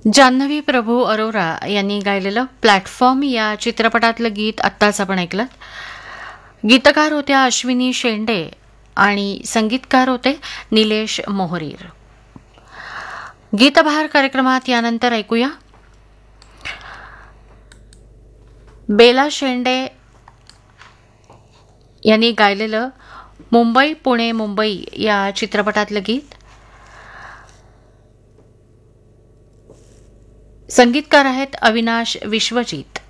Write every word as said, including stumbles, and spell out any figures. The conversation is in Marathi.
जान्हवी प्रभू अरोरा यांनी गायलेलं प्लॅटफॉर्म या चित्रपटातलं गीत आत्ताच आपण ऐकलं. गीतकार होत्या अश्विनी शेंडे आणि संगीतकार होते निलेश मोहरीर. गीतबहार कार्यक्रमात यानंतर ऐकूया बेला शेंडे यांनी गायलेलं मुंबई पुणे मुंबई या चित्रपटातलं गीत. संगीतकार आहेत अविनाश विश्वजित.